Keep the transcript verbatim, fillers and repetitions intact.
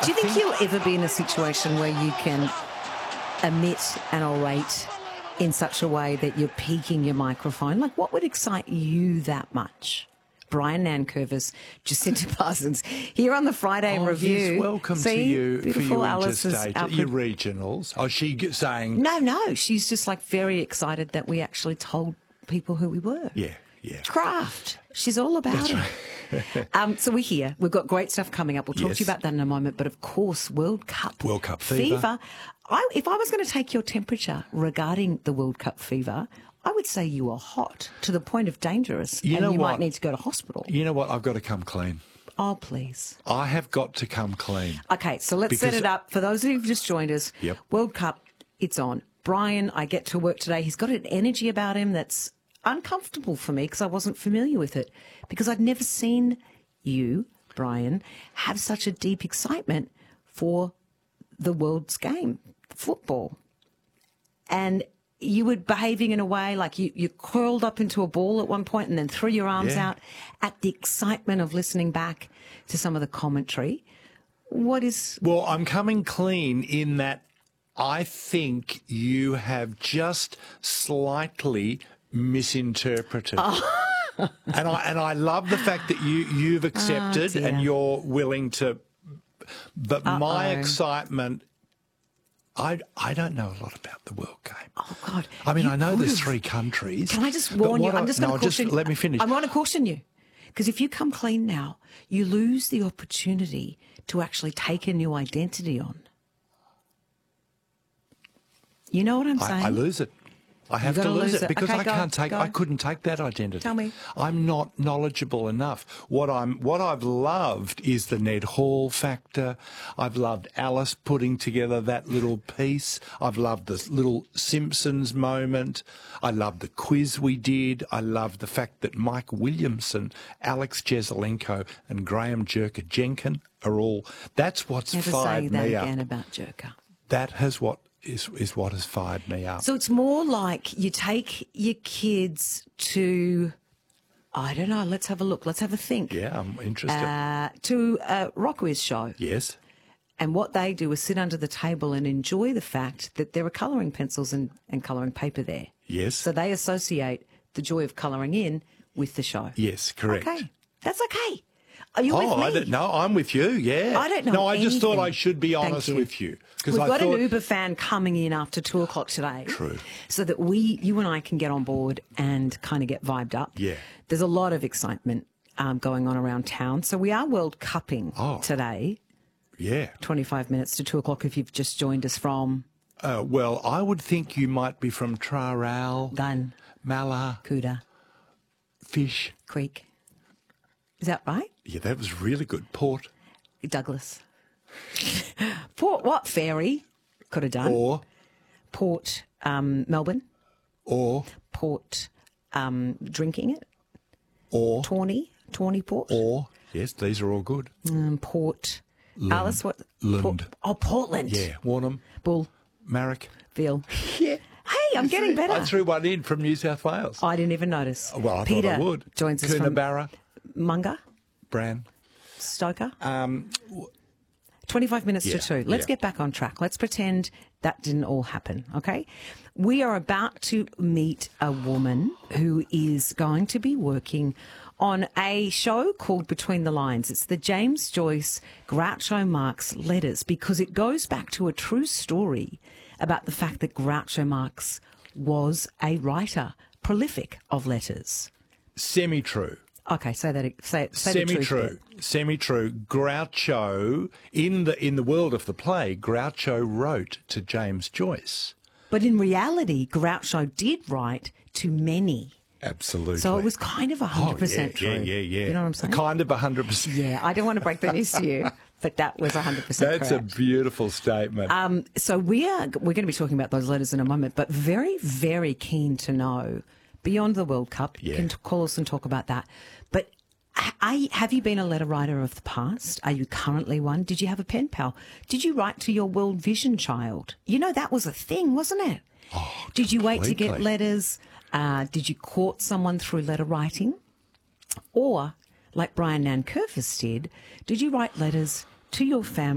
Do you think, think you'll ever be in a situation where you can emit and orate in such a way that you're peaking your microphone? Like, what would excite you that much? Brian Nankervis, Jacinta Parsons, here on the Friday oh, Review. Yes, welcome See, to you for your Alice interstate, your regionals. Oh, she g- saying... No, no, she's just like very excited that we actually told people who we were. Yeah, yeah. Craft. She's all about That's it. Right. um, so we're here. We've got great stuff coming up. We'll talk Yes. to you about that in a moment. But of course, World Cup World Cup fever. fever. I, if I was going to take your temperature regarding the World Cup fever, I would say you are hot to the point of dangerous, you and know you what? might need to go to hospital. You know what? I've got to come clean. Oh, please. I have got to come clean. Okay, so let's set Because- it up. For those of you who've just joined us, Yep. World Cup, it's on. Brian, I get to work today. He's got an energy about him that's uncomfortable for me because I wasn't familiar with it. Because I'd never seen you, Brian, have such a deep excitement for the world's game, football. And you were behaving in a way like you, you curled up into a ball at one point and then threw your arms Yeah. out at the excitement of listening back to some of the commentary. What is... Well, I'm coming clean in that I think you have just slightly misinterpreted. Oh. and I and I love the fact that you you've accepted dear. and you're willing to. But Uh-oh. my excitement, I I don't know a lot about the World Game. Oh, God. I mean, You I know there's would've- three countries. Can I just but warn you? what I'm I- just going no, to caution just let me finish. I want to caution you. Because if you come clean now, you lose the opportunity to actually take a new identity on. You know what I'm saying? I, I lose it. I have gotta to lose lose it, it. because Okay, I go, can't take. go. I couldn't take that identity. Tell me. I'm not knowledgeable enough. What I'm, what I've loved is the Ned Hall factor. I've loved Alice putting together that little piece. I've loved this little Simpsons moment. I love the quiz we did. I love the fact that Mike Williamson, Alex Jezelenko, and Graham Jerker Jenkin are all. That's what's Never say fired that me again up. about Jerker. That has what. Is, is what has fired me up. So it's more like you take your kids to, I don't know, let's have a look, let's have a think. Yeah, I'm interested. Uh, to a rock quiz show. Yes. And what they do is sit under the table and enjoy the fact that there are colouring pencils and, and colouring paper there. Yes. So they associate the joy of colouring in with the show. Yes, correct. Okay. That's okay. Are you Oh, with me? I don't know. I'm with you. Yeah. I don't know No, I just thought anything. I should be Thank honest you. with you We've I got thought, an Uber fan coming in after two o'clock today. True. So that we, you and I, can get on board and kind of get vibed up. Yeah. There's a lot of excitement um, going on around town. So we are World Cupping Oh. today. Yeah. twenty-five minutes to two o'clock if you've just joined us from Uh, well, I would think you might be from Traral, Gun, Mala, Kuda, Fish. Creek. Is that right? Yeah, that was really good. Port Douglas. Port what? Ferry. Could have done. or Port um, Melbourne. or Port um, Drinking It. or Tawny. Tawny Port. or. Yes, these are all good. Um, Port. Alice, what? Lund. Port, oh, Portland. Yeah, Warnham, Bull. Marrick. Veal. Yeah. Hey, I'm getting better. I threw one in from New South Wales. I didn't even notice. Well, I Peter thought I would. joins us from Coonabarra, Munga, Bran. Stoker. Um, twenty-five minutes yeah, to two. Let's yeah. get back on track. Let's pretend that didn't all happen, okay? We are about to meet a woman who is going to be working on a show called Between the Lines. It's the James Joyce Groucho Marx letters, because it goes back to a true story about the fact that Groucho Marx was a writer, prolific of letters. Semi-true. Okay, say that. Say, say the truth Semi-true, bit. semi-true. Groucho, in the in the world of the play, Groucho wrote to James Joyce. But in reality, Groucho did write to many. Absolutely. So it was kind of one hundred percent oh, true. yeah, yeah, yeah, yeah. You know what I'm saying? Kind of one hundred percent. Yeah, I don't want to break the news to you, but that was one hundred percent That's correct. a beautiful statement. Um, so we are, we're going to be talking about those letters in a moment, but very, very keen to know, beyond the World Cup, you Yeah. can t- call us and talk about that, but are you, have you been a letter writer of the past? Are you currently one? Did you have a pen pal? Did you write to your World Vision child? You know, that was a thing, wasn't it? Oh, Did you wait to get completely. letters? Uh, did you court someone through letter writing? Or, like Brian Nankervis did, did you write letters to your family?